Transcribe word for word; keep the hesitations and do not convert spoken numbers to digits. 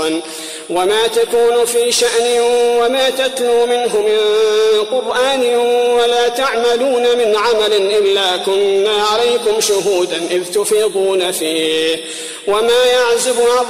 الشيطان وما تكون في شأن وما تتلو منه من قرآن ولا تعملون من عمل إلا كنا عليكم شهودا إذ تفيضون فيه وما يعزب عن